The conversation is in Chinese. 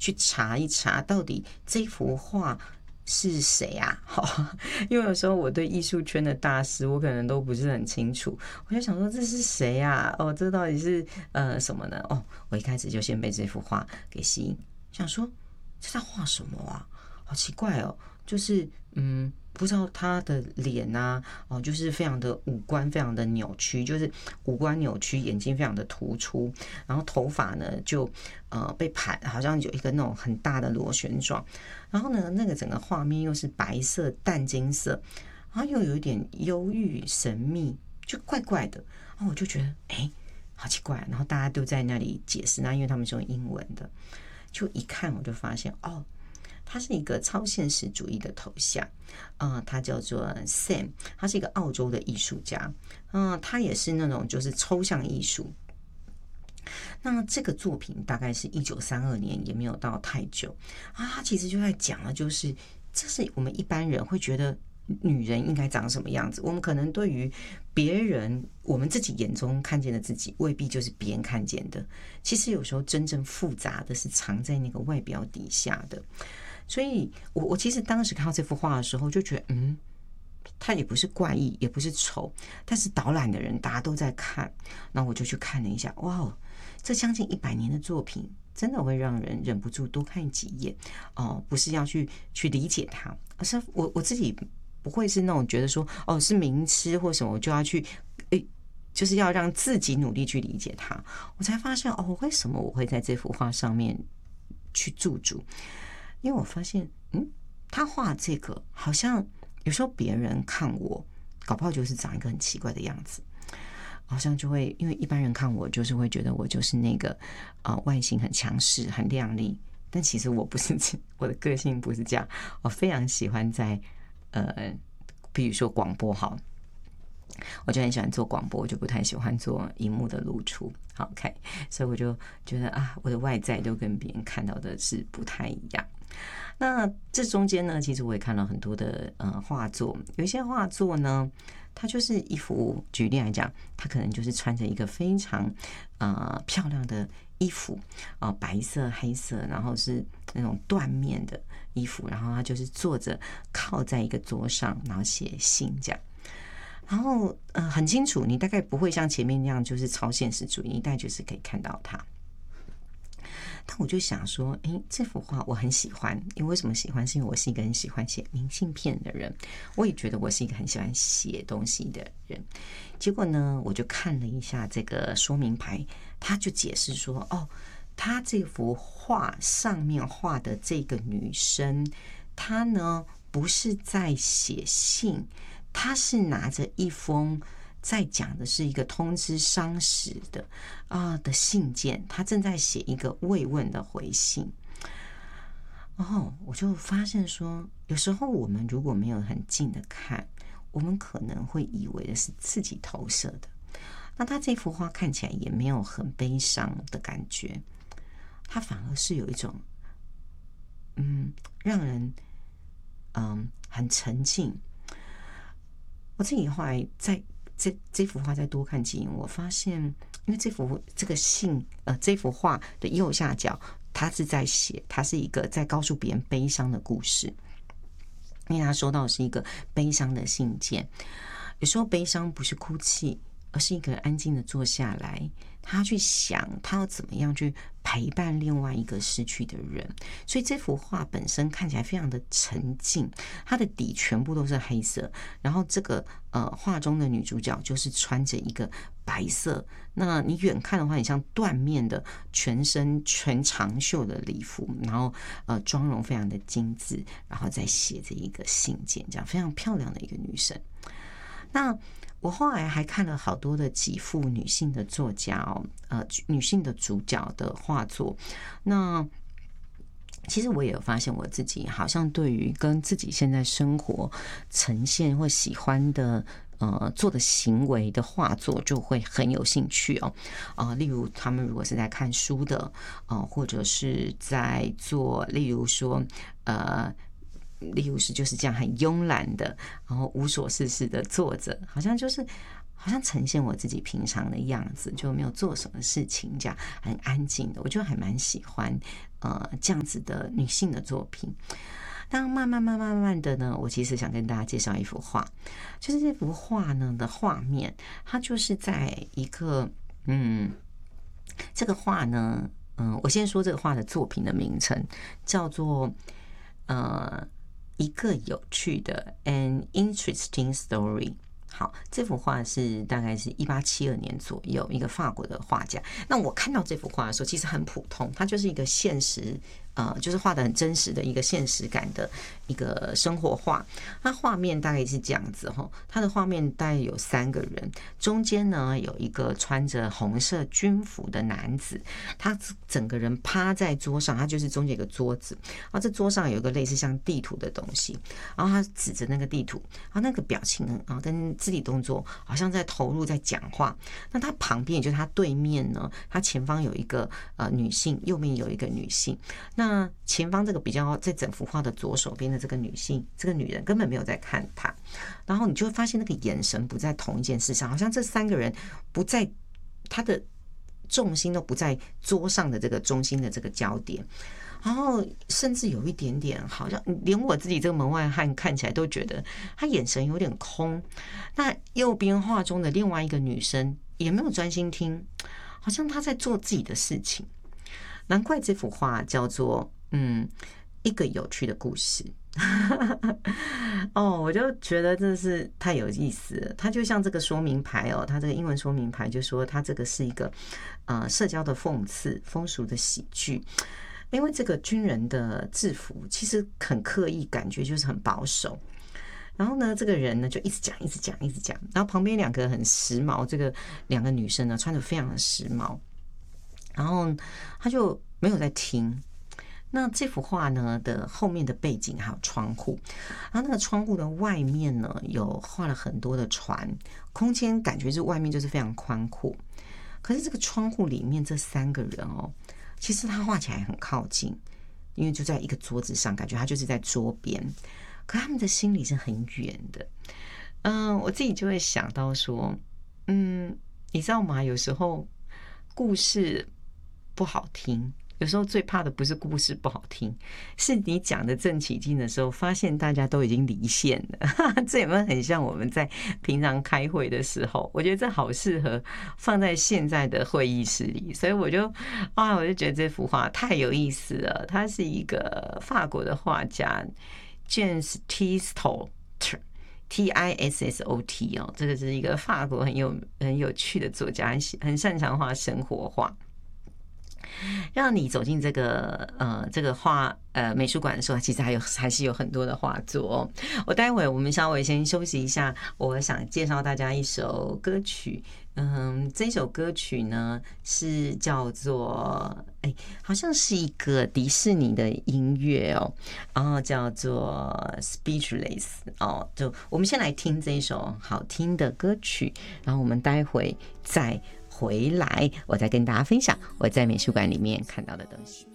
去查一查，到底这幅画是谁啊？因为有时候我对艺术圈的大师，我可能都不是很清楚，我就想说这是谁啊？这到底是什么呢？我一开始就先被这幅画给吸引，想说这在画什么啊？好奇怪哦，就是不知道他的脸啊，就是非常的五官非常的扭曲，就是五官扭曲，眼睛非常的突出，然后头发呢就被盘，好像有一个那种很大的螺旋状，然后呢那个整个画面又是白色淡金色，然后又有一点忧郁神秘，就怪怪的，然后我就觉得好奇怪，然后大家都在那里解释，那因为他们是用英文的，就一看我就发现他是一个超现实主义的头像，他叫做 Sam， 他是一个澳洲的艺术家，他也是那种就是抽象艺术。那这个作品大概是1932年，也没有到太久他其实就在讲了，就是这是我们一般人会觉得女人应该长什么样子，我们可能对于别人我们自己眼中看见的自己未必就是别人看见的，其实有时候真正复杂的是藏在那个外表底下的。所以我其实当时看到这幅画的时候就觉得它也不是怪异也不是丑，但是导览的人大家都在看，那我就去看了一下，哇，这将近100年的作品真的会让人忍不住多看几眼不是要去理解它，而是我自己不会是那种觉得说是名师或什么我就要去就是要让自己努力去理解它，我才发现为什么我会在这幅画上面去驻足，因为我发现他画这个好像有时候别人看我搞不好就是长一个很奇怪的样子，好像就会因为一般人看我就是会觉得我就是那个外形很强势很靓丽，但其实我不是，我的个性不是这样，我非常喜欢在比如说广播好，我就很喜欢做广播，我就不太喜欢做荧幕的露出，OK， 所以我就觉得我的外在都跟别人看到的是不太一样。那这中间呢，其实我也看了很多的画作，有一些画作呢，它就是一幅，举例来讲，它可能就是穿着一个非常漂亮的衣服白色黑色，然后是那种缎面的衣服，然后他就是坐着靠在一个桌上，然后写信这样。然后很清楚，你大概不会像前面那样就是超现实主义，你大概就是可以看到它。但我就想说这幅画我很喜欢，因为为什么喜欢，是因为我是一个很喜欢写明信片的人，我也觉得我是一个很喜欢写东西的人。结果呢，我就看了一下这个说明牌，他就解释说他这幅画上面画的这个女生，她呢不是在写信，她是拿着一封在讲的是一个通知丧事的信件，他正在写一个慰问的回信。然后我就发现说，有时候我们如果没有很近的看，我们可能会以为的是自己投射的。那他这幅画看起来也没有很悲伤的感觉，他反而是有一种让人很沉静。我自己后来在这幅画再多看几眼，我发现，因为这幅画的右下角，他是在写，他是一个在告诉别人悲伤的故事，因为他收到的是一个悲伤的信件。有时候悲伤不是哭泣，而是一个人安静的坐下来，他去想他要怎么样去陪伴另外一个失去的人。所以这幅画本身看起来非常的沉静，它的底全部都是黑色，然后这个画中的女主角就是穿着一个白色，那你远看的话很像缎面的全身全长袖的礼服，然后妆容非常的精致，然后再写着一个信件，这样非常漂亮的一个女生。那我后来还看了好多的几幅女性的作家女性的主角的画作。那其实我也有发现我自己好像对于跟自己现在生活呈现或喜欢的做的行为的画作就会很有兴趣例如他们如果是在看书的或者是在做例如是就是这样很慵懒的，然后无所事事的坐着，好像就是好像呈现我自己平常的样子，就没有做什么事情，这样很安静的，我就还蛮喜欢这样子的女性的作品。当慢慢的呢，我其实想跟大家介绍一幅画，就是这幅画呢的画面，它就是在一个这个画呢，我先说这个画的作品的名称叫做一个有趣的 an interesting story。好，这幅画是大概是1872年左右，一个法国的画家。那我看到这幅画的时候，其实很普通，它就是一个现实，就是画的很真实的一个现实感的一个生活画。那画面大概是这样子哈，它的画面大概有3个人，中间呢有一个穿着红色军服的男子，他整个人趴在桌上，他就是中间有个桌子，然后这桌上有一个类似像地图的东西，然后他指着那个地图，然后那个表情啊跟肢体动作好像在投入在讲话。那他旁边也就是他对面呢，他前方有一个女性，右面有一个女性。那前方这个比较在整幅画的左手边的这个女性，这个女人根本没有在看他，然后你就会发现那个眼神不在同一件事上，好像这3个人不在，他的重心都不在桌上的这个中心的这个焦点。然后甚至有一点点，好像连我自己这个门外汉看起来都觉得他眼神有点空。那右边画中的另外一个女生也没有专心听，好像她在做自己的事情。难怪这幅画叫做一个有趣的故事。我就觉得真的是太有意思了。它就像这个说明牌它这个英文说明牌就说它这个是一个社交的讽刺、风俗的喜剧。因为这个军人的制服其实很刻意，感觉就是很保守。然后呢，这个人呢就一直讲，然后旁边2个很时髦，这个2个女生呢穿得非常的时髦，然后他就没有在听。那这幅画呢的后面的背景还有窗户，然后那个窗户的外面呢有画了很多的船，空间感觉是外面就是非常宽阔。可是这个窗户里面这3个人其实他画起来很靠近，因为就在一个桌子上，感觉他就是在桌边，可他们的心里是很远的。我自己就会想到说，你知道吗？有时候故事不好听，有时候最怕的不是故事不好听，是你讲的正起劲的时候，发现大家都已经离线了。这有没有很像我们在平常开会的时候？我觉得这好适合放在现在的会议室里，所以我就觉得这幅画太有意思了。他是一个法国的画家 James Tissot。Tissot 这个是一个法国很有趣的作家，很擅长画生活画。让你走进这个画美术馆的时候，其实还是有很多的画作我待会我们稍微先休息一下，我想介绍大家一首歌曲。这首歌曲呢是叫做好像是一个迪士尼的音乐然后叫做 Speechless 就我们先来听这一首好听的歌曲，然后我们待会再回来，我再跟大家分享我在美术馆里面看到的东西。